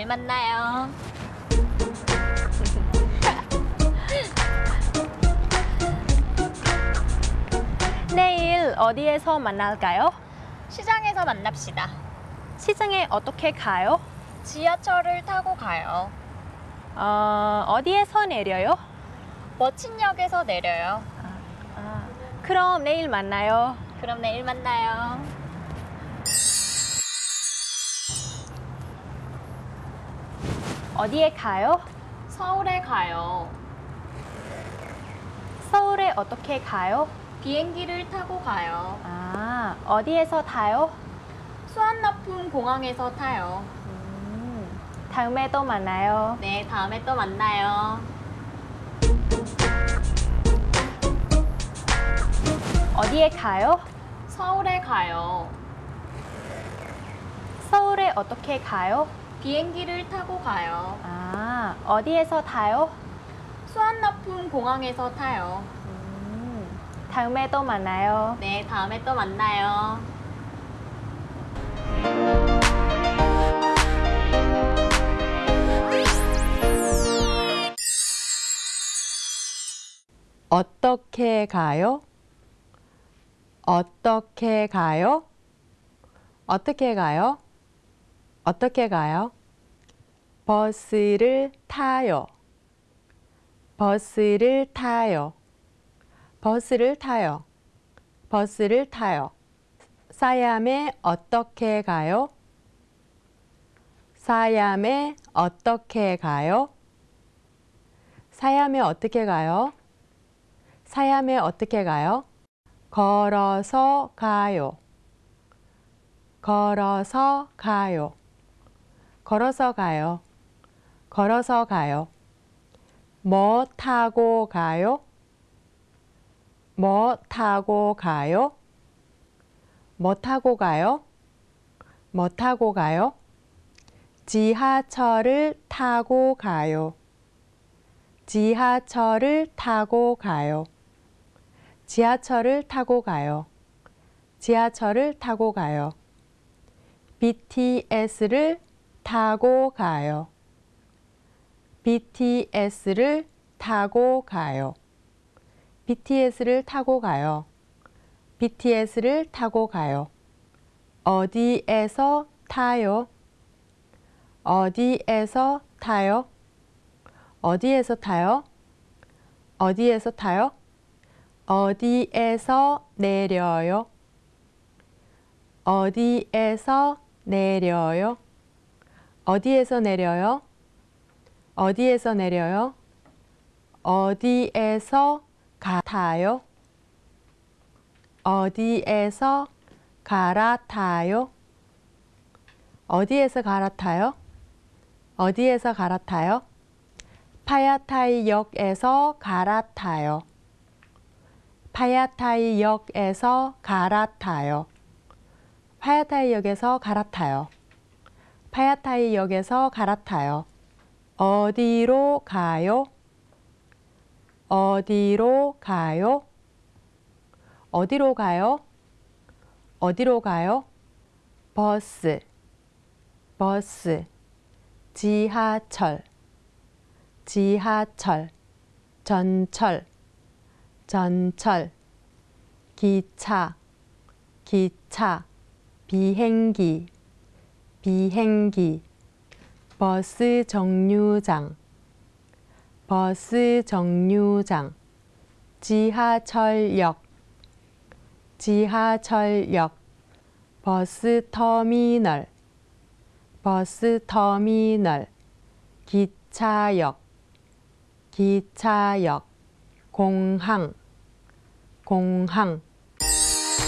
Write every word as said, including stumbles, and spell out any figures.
내일 만나요. 내일 어디에서 만날까요? 시장에서 만납시다. 시장에 어떻게 가요? 지하철을 타고 가요. 어, 어디에서 내려요? 머친역에서 내려요. 아, 그럼 내일 만나요. 그럼 내일 만나요. 어디에 가요? 서울에 가요. 서울에 어떻게 가요? 비행기를 타고 가요. 아, 어디에서 타요? 수완나품 공항에서 타요. 음, 다음에 또 만나요. 네, 다음에 또 만나요. 어디에 가요? 서울에 가요. 서울에 어떻게 가요? 비행기를 타고 가요. 아, 어디에서 타요? 수완나품 공항에서 타요. 음, 다음에 또 만나요. 네, 다음에 또 만나요. 어떻게 가요? 어떻게 가요? 어떻게 가요? 어떻게 가요? 버스를 타요. 버스를 타요. 버스를 타요. 버스를 타요. 사얌에 어떻게 가요? 사얌에 어떻게 가요? 사얌에 어떻게 가요? 사얌에 어떻게 가요? 걸어서 가요. 걸어서 가요. 걸어서 가요. 걸어서 가요. 뭐 타고 가요? 뭐 타고 가요? 뭐 타고 가요? 뭐 타고 가요? 지하철을 타고 가요. 지하철을 타고 가요. 지하철을 타고 가요. 지하철을 타고 가요. 비티에스를 타고 가요. 비티에스를 타고 가요. 비티에스를 타고 가요. 비티에스를 타고 가요. 어디에서 타요? 어디에서 타요? 어디에서 타요? 어디에서 타요? 어디에서 내려요? 어디에서 내려요? 어디에서 내려요? 어디에서 내려요? 어디에서 갈아타요? 어디에서 갈아타요? 어디에서 갈아타요? 어디에서 갈아타요? 파야타이역에서 갈아타요. 파야타이역에서 갈아타요. 파야타이역에서 갈아타요. 파야타이역에서 갈아타요. 어디로 가요? 어디로 가요? 어디로 가요? 어디로 가요? 버스, 버스, 지하철, 지하철, 전철, 전철, 기차, 기차, 비행기, 비행기, 버스 정류장, 버스 정류장, 지하철역, 지하철역, 버스 터미널, 버스 터미널, 기차역, 기차역, 공항, 공항,